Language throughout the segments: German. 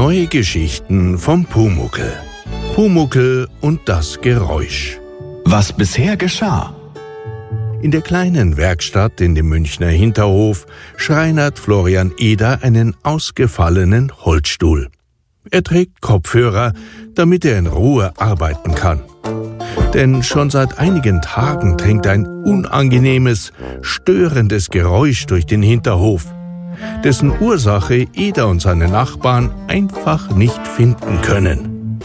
Neue Geschichten vom Pumuckl. Pumuckl und das Geräusch. Was bisher geschah. In der kleinen Werkstatt in dem Münchner Hinterhof schreinert Florian Eder einen ausgefallenen Holzstuhl. Er trägt Kopfhörer, damit er in Ruhe arbeiten kann. Denn schon seit einigen Tagen dringt ein unangenehmes, störendes Geräusch durch den Hinterhof, dessen Ursache Eder und seine Nachbarn einfach nicht finden können.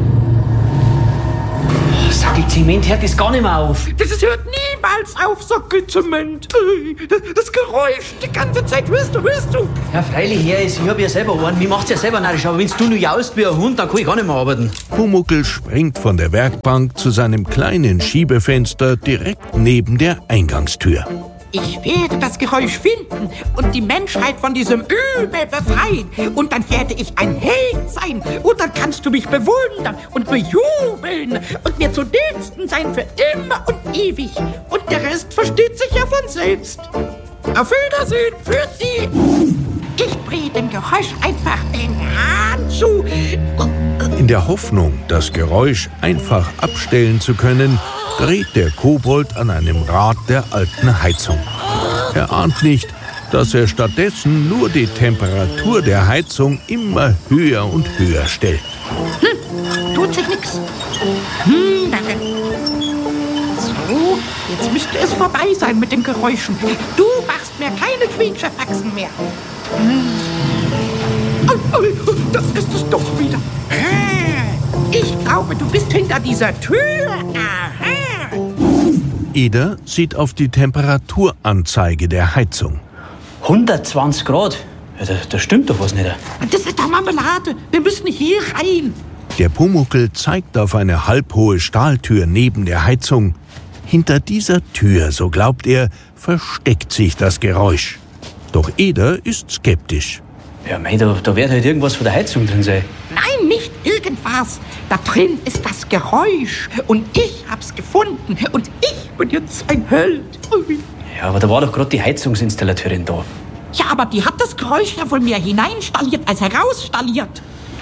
Sackelzement hört das gar nicht mehr auf. Das hört niemals auf, Sackelzement. Das Geräusch, die ganze Zeit, hörst du? Ja, freilich, Herr, ich hab ja selber einen. Mir macht's ja selber narrisch, aber wenn's du nur jaust wie ein Hund, dann kann ich gar nicht mehr arbeiten. Pumuckl springt von der Werkbank zu seinem kleinen Schiebefenster direkt neben der Eingangstür. Ich werde das Geräusch finden und die Menschheit von diesem Übel befreien. Und dann werde ich ein Held sein. Und dann kannst du mich bewundern und bejubeln und mir zu Diensten sein für immer und ewig. Und der Rest versteht sich ja von selbst. Auf Wiedersehen für Sie. Ich drehe dem Geräusch einfach den Hahn zu. In der Hoffnung, das Geräusch einfach abstellen zu können, dreht der Kobold an einem Rad der alten Heizung. Er ahnt nicht, dass er stattdessen nur die Temperatur der Heizung immer höher und höher stellt. Tut sich nix. Danke. So, jetzt müsste es vorbei sein mit den Geräuschen. Du machst mir keine Quietscherfaxen mehr. Oh, das ist es doch wieder. Ich glaube, du bist hinter dieser Tür. Aha. Eder sieht auf die Temperaturanzeige der Heizung. 120 Grad? Ja, da stimmt doch was nicht. Das ist doch Marmelade. Wir müssen hier rein. Der Pumuckl zeigt auf eine halbhohe Stahltür neben der Heizung. Hinter dieser Tür, so glaubt er, versteckt sich das Geräusch. Doch Eder ist skeptisch. Ja, mei, da wird halt irgendwas von der Heizung drin sein. Nein, nicht irgendwas. Da drin ist das Geräusch. Und ich hab's gefunden. Und ich bin jetzt ein Held. Ja, aber da war doch gerade die Heizungsinstallateurin da. Ja, aber die hat das Geräusch ja wohl mehr hineinstalliert als herausstalliert.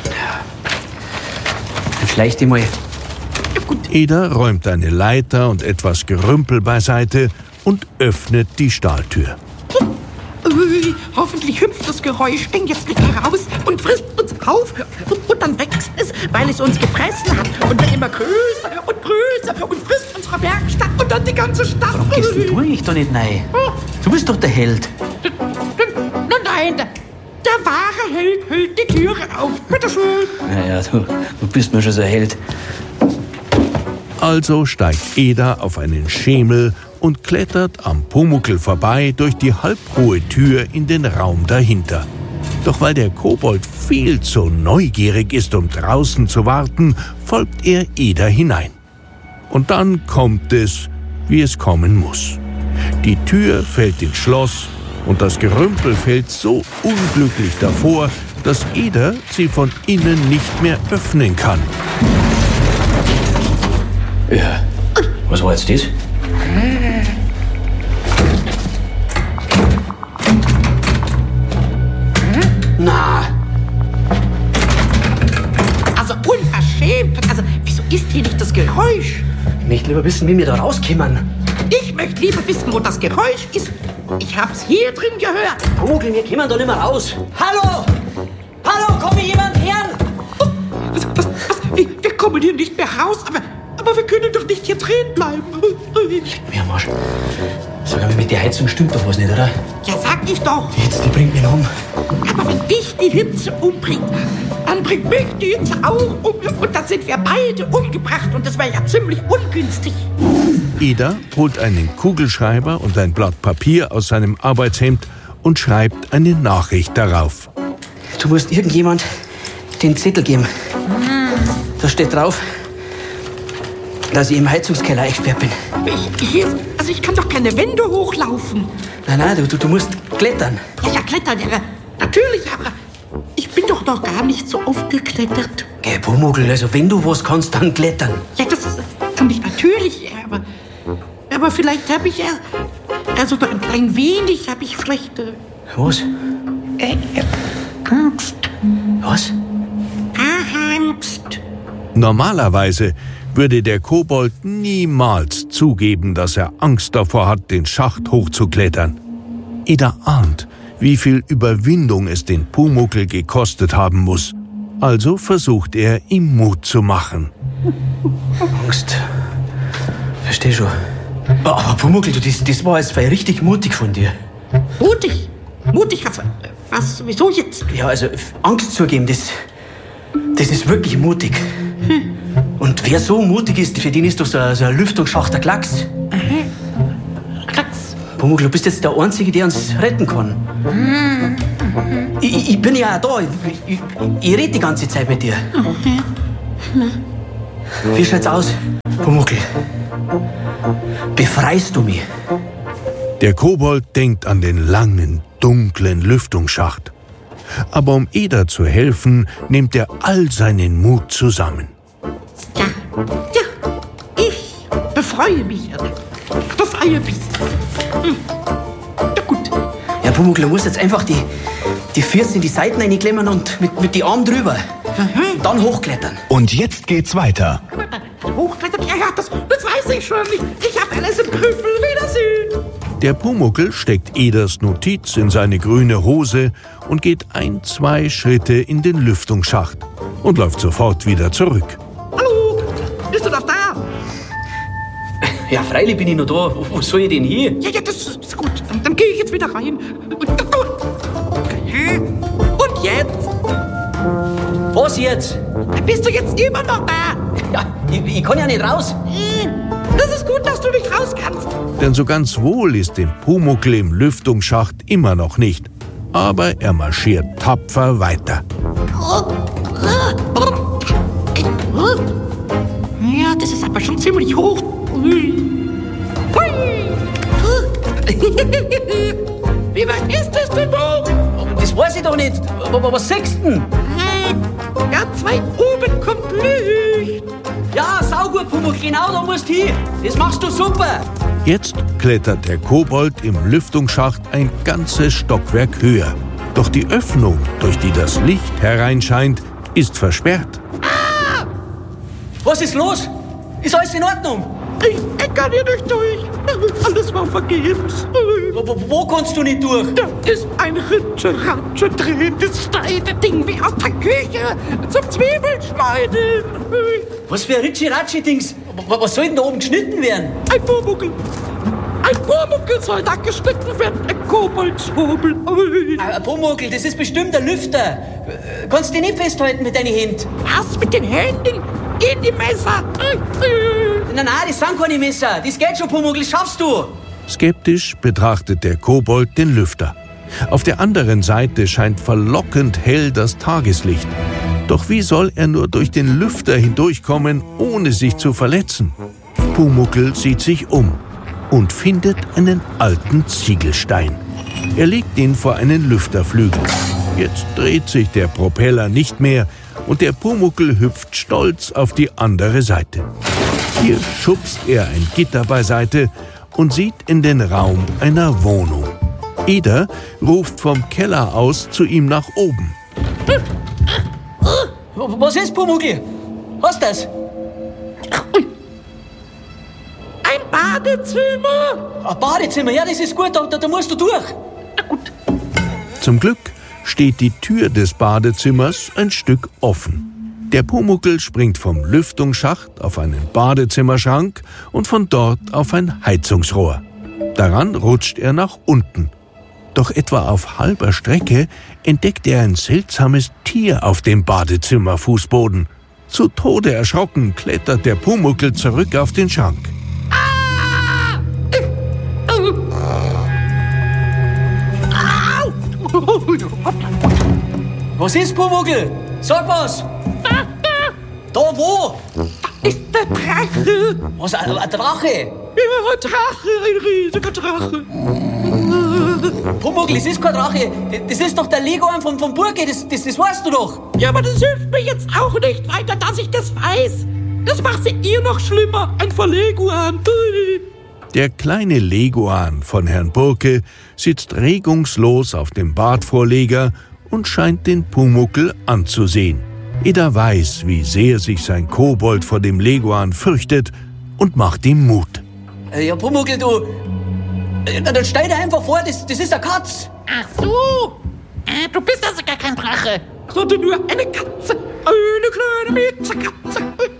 Dann schleich dich mal. Ja, gut. Eder räumt eine Leiter und etwas Gerümpel beiseite und öffnet die Stahltür. Hoffentlich hüpft das Geräusch jetzt nicht heraus und frisst uns auf. Und dann wächst es, weil es uns gefressen hat. Und wird immer größer und frisst unsere Werkstatt und dann die ganze Stadt. Warum gehst denn du eigentlich da nicht rein? Du bist doch der Held. Nein, der wahre Held hält die Türe auf. Bitteschön. Naja, du bist mir schon so ein Held. Also steigt Eder auf einen Schemel und klettert am Pumuckl vorbei durch die halbhohe Tür in den Raum dahinter. Doch weil der Kobold viel zu neugierig ist, um draußen zu warten, folgt er Eder hinein. Und dann kommt es, wie es kommen muss. Die Tür fällt ins Schloss und das Gerümpel fällt so unglücklich davor, dass Eder sie von innen nicht mehr öffnen kann. Ja, was war jetzt das? Na, Also unverschämt. Also, wieso ist hier nicht das Geräusch? ich möchte lieber wissen, wie wir da rauskommen. Ich möchte lieber wissen, wo das Geräusch ist. Ich hab's hier drin gehört. Pumuckl, wir kommen da nicht mehr raus. Hallo! Hallo, komm mir jemand her? Was? Wir kommen hier nicht mehr raus, aber wir können doch nicht hier drin bleiben. Mir am Arsch. Sag mal, mit der Heizung stimmt doch was nicht, oder? Ja, sag ich doch. Die Hitze, die bringt mich um. Aber wenn dich die Hitze umbringt, dann bringt mich die Hitze auch um. Und dann sind wir beide umgebracht. Und das wäre ja ziemlich ungünstig. Eder holt einen Kugelschreiber und ein Blatt Papier aus seinem Arbeitshemd und schreibt eine Nachricht darauf. Du musst irgendjemand den Zettel geben. Da steht drauf, dass ich im Heizungskeller eingesperrt bin. Ich kann doch keine Wände hochlaufen. Nein, du musst klettern. Ja, klettern, ja, natürlich, aber ich bin doch noch gar nicht so oft geklettert. Geh, Pumuckl, also wenn du was kannst, dann klettern. Ja, das kann ich natürlich, aber vielleicht habe ich also ein klein wenig habe ich vielleicht... Was? Angst. Was? Normalerweise würde der Kobold niemals zugeben, dass er Angst davor hat, den Schacht hochzuklettern. Eder ahnt, wie viel Überwindung es den Pumuckl gekostet haben muss. Also versucht er, ihm Mut zu machen. Angst. Versteh schon. Aber Pumuckl, das war jetzt richtig mutig von dir. Mutig? Mutig? Was? Wieso jetzt? Ja, also Angst zugeben, das ist wirklich mutig. Und wer so mutig ist, für den ist doch so ein Lüftungsschacht der Klacks. Klacks. Pumuckl, du bist jetzt der Einzige, der uns retten kann. Ich bin ja da. Ich rede die ganze Zeit mit dir. Wie schaut's aus, Pumuckl? Befreist du mich? Der Kobold denkt an den langen, dunklen Lüftungsschacht. Aber um Eder zu helfen, nimmt er all seinen Mut zusammen. Ja, ich befreue mich. Befreie mich. Ja, gut. Ja, Pumuckl, du musst jetzt einfach die Füße in die Seiten reinklemmen und mit die Armen drüber. Und dann hochklettern. Und jetzt geht's weiter. Hochklettern? Ja, das weiß ich schon. Ich habe alles im Griff. Wiedersehen. Der Pumuckl steckt Eders Notiz in seine grüne Hose und geht 1-2 Schritte in den Lüftungsschacht und läuft sofort wieder zurück. Hallo, bist du noch da? Ja, freilich bin ich noch da. Wo soll ich denn hin? Ja, das ist gut. Dann gehe ich jetzt wieder rein. Okay. Und jetzt? Was jetzt? Bist du jetzt immer noch da? Ja, ich kann ja nicht raus. Das ist gut, dass du nicht raus kannst. Denn so ganz wohl ist dem Pumuckl im Lüftungsschacht immer noch nicht. Aber er marschiert tapfer weiter. Ja, das ist aber schon ziemlich hoch. Wie weit ist das denn hoch? Das weiß ich doch nicht. Was sagst du denn? Ganz weit oben kommt Licht. Ja, saugut, Pumuckl, genau da musst du hin. Das machst du super. Jetzt klettert der Kobold im Lüftungsschacht ein ganzes Stockwerk höher. Doch die Öffnung, durch die das Licht hereinscheint, ist versperrt. Was ist los? Ist alles in Ordnung? Ich kann hier nicht durch. Alles war vergebens. Wo kannst du nicht durch? Da ist ein Ritsche-Ratsche drehendes Schneideding wie aus der Küche zum Zwiebelschneiden. Was für ein Ritschi-Ratschi-Dings? Was soll denn da oben geschnitten werden? Ein Pumuckl. Ein Pumuckl soll da geschnitten werden. Ein Koboldshobel. Ein Pumuckl, das ist bestimmt ein Lüfter. Kannst du dich nicht festhalten mit deinen Händen? Was mit den Händen? In die Messer. Nein, das sind keine Messer. Das geht schon, Pumuckl, das schaffst du. Skeptisch betrachtet der Kobold den Lüfter. Auf der anderen Seite scheint verlockend hell das Tageslicht. Doch wie soll er nur durch den Lüfter hindurchkommen, ohne sich zu verletzen? Pumuckl sieht sich um und findet einen alten Ziegelstein. Er legt ihn vor einen Lüfterflügel. Jetzt dreht sich der Propeller nicht mehr und der Pumuckl hüpft stolz auf die andere Seite. Hier schubst er ein Gitter beiseite und sieht in den Raum einer Wohnung. Eder ruft vom Keller aus zu ihm nach oben. Was ist, Pumuckl? Was ist das? Ein Badezimmer. Ein Badezimmer, ja, das ist gut, da musst du durch. Zum Glück steht die Tür des Badezimmers ein Stück offen. Der Pumuckl springt vom Lüftungsschacht auf einen Badezimmerschrank und von dort auf ein Heizungsrohr. Daran rutscht er nach unten. Doch etwa auf halber Strecke entdeckt er ein seltsames Tier auf dem Badezimmerfußboden. Zu Tode erschrocken klettert der Pumuckl zurück auf den Schrank. Was ist, Pumuckl? Sag was. Da wo? Ist der Drache. Was, ein Drache? Ja, ein Drache, ein riesiger Drache. Pumuckl, das ist kein Drache. Das ist doch der Leguan vom Burge, das weißt du doch. Ja, aber das hilft mir jetzt auch nicht weiter, dass ich das weiß. Das macht sie ihr noch schlimmer. Ein Verleguan. Der kleine Leguan von Herrn Burke sitzt regungslos auf dem Badvorleger und scheint den Pumuckl anzusehen. Eder weiß, wie sehr sich sein Kobold vor dem Leguan fürchtet und macht ihm Mut. Ja, Pumuckl, du... Dann stell dir einfach vor, das ist eine Katz. Ach so. Du bist also gar kein Drache, sondern nur eine Katze. Eine kleine Mietzekatze.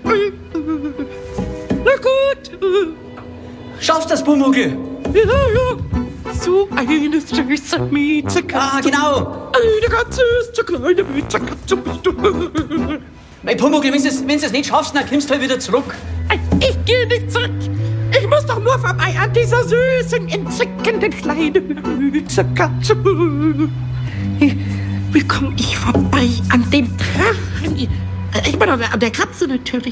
Na gut. Schaffst das, Pumuckl? Ja. So eine süße Mietzekatze. Ah, genau. Eine ganz süße kleine Mietzekatze bist du. Hey, Pumuckl, wenn du es nicht schaffst, dann kommst du halt wieder zurück. Ich gehe nicht zurück. Ich muss doch nur vorbei an dieser süßen, entzückenden kleinen Mietzekatze. Wie komme ich vorbei an dem Drachen? Ich meine, an der Katze natürlich.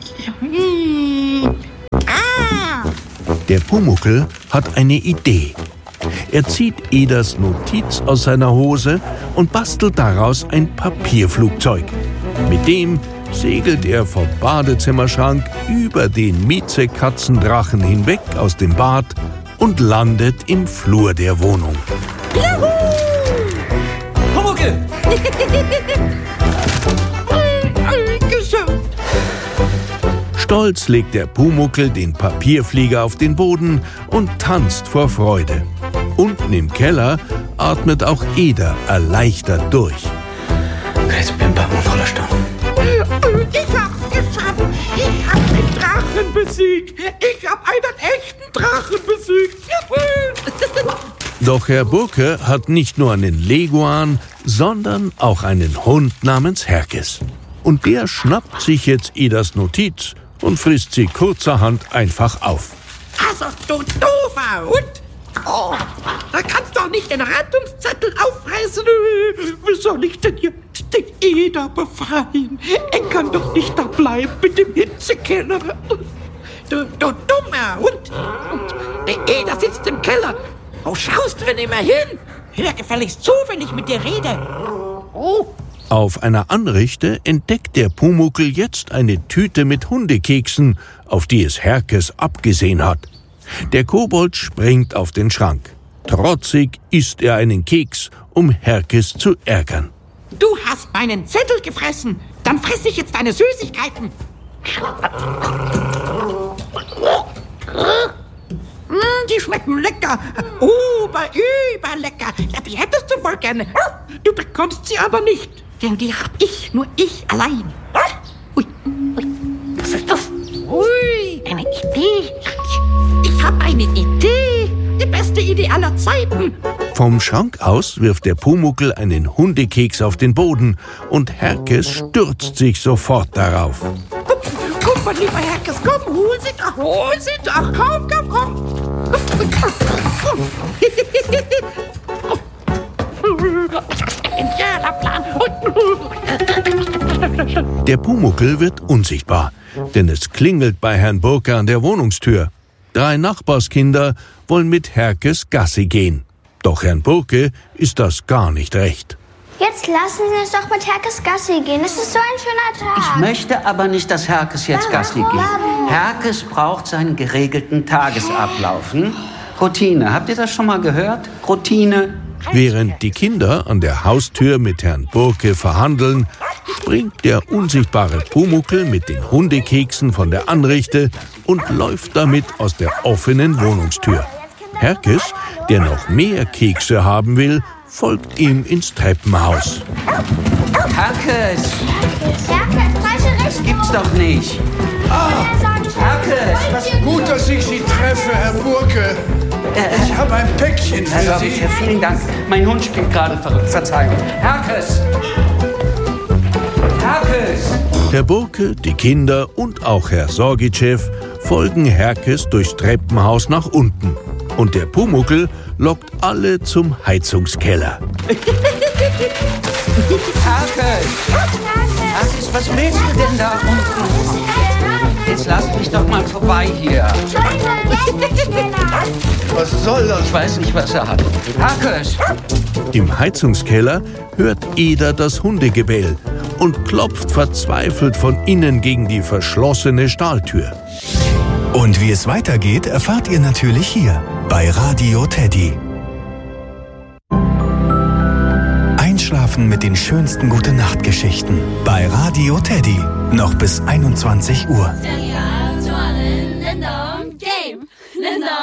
Der Pumuckl hat eine Idee. Er zieht Eders Notiz aus seiner Hose und bastelt daraus ein Papierflugzeug. Mit dem segelt er vom Badezimmerschrank über den Mietzekatzendrachen hinweg aus dem Bad und landet im Flur der Wohnung. Juhu! Pumuckl! Geschafft! Stolz legt der Pumuckl den Papierflieger auf den Boden und tanzt vor Freude. Unten im Keller atmet auch Eder erleichtert durch. Jetzt bin ich beim Unfallerstand. Ich hab's geschafft! Ich hab den Drachen besiegt! Ich hab einen echten Drachen besiegt! Doch Herr Burke hat nicht nur einen Leguan, sondern auch einen Hund namens Herkes. Und der schnappt sich jetzt Eders Notiz und frisst sie kurzerhand einfach auf. Also, du doofer Hund! Oh, da kannst du doch nicht den Rettungszettel aufreißen. Wie soll ich denn jetzt den Eder befreien? Er kann doch nicht da bleiben mit dem Hitzekeller. Du dummer Hund! Und der Eder sitzt im Keller. Wo schaust du denn immer hin? Hör gefälligst zu, wenn ich mit dir rede. Oh. Auf einer Anrichte entdeckt der Pumuckl jetzt eine Tüte mit Hundekeksen, auf die es Herkes abgesehen hat. Der Kobold springt auf den Schrank. Trotzig isst er einen Keks, um Herkes zu ärgern. Du hast meinen Zettel gefressen. Dann fress ich jetzt deine Süßigkeiten. Die schmecken lecker. Überlecker. Ja, die hättest du wohl gerne. Du bekommst sie aber nicht. Denn die hab ich, nur ich allein. Ui. Was ist das? Ui, eine Idee. Ich hab eine Idee. Die beste Idee aller Zeiten. Vom Schrank aus wirft der Pumuckl einen Hundekeks auf den Boden und Herkes stürzt sich sofort darauf. Guck mal, lieber Herkes, komm, hol sie doch, komm. Genialer Plan. Der Pumuckl wird unsichtbar, denn es klingelt bei Herrn Burke an der Wohnungstür. 3 Nachbarskinder wollen mit Herkes Gassi gehen. Doch Herrn Burke ist das gar nicht recht. Jetzt lassen Sie uns doch mit Herkes Gassi gehen. Es ist so ein schöner Tag. Ich möchte aber nicht, dass Herkes jetzt Gassi geht. Herkes braucht seinen geregelten Tagesablauf. Routine. Habt ihr das schon mal gehört? Routine. Während die Kinder an der Haustür mit Herrn Burke verhandeln, springt der unsichtbare Pumuckl mit den Hundekeksen von der Anrichte und läuft damit aus der offenen Wohnungstür. Herkes, der noch mehr Kekse haben will, folgt ihm ins Treppenhaus. Herkes! Herkes, falsche Richtung. Gibt's doch nicht. Herkes! Was Gut, dass ich Sie treffe, Herr Burke. Ich habe ein Päckchen für Sie. Vielen Dank. Mein Hund spielt gerade verrückt. Verzeihung. Herkes! Herkes! Herr Burke, die Kinder und auch Herr Sorgitschew folgen Herkes durchs Treppenhaus nach unten. Und der Pumuckl lockt alle zum Heizungskeller. Herkes! Herkes, was willst du denn da unten? Jetzt lass mich doch mal vorbei hier. Was soll das? Ich weiß nicht, was er hat. Herkes! Im Heizungskeller hört Eder das Hundegebell und klopft verzweifelt von innen gegen die verschlossene Stahltür. Und wie es weitergeht, erfahrt ihr natürlich hier bei Radio Teddy. Ein Einschlafen mit den schönsten Gute-Nacht-Geschichten. Bei Radio Teddy. Noch bis 21 Uhr.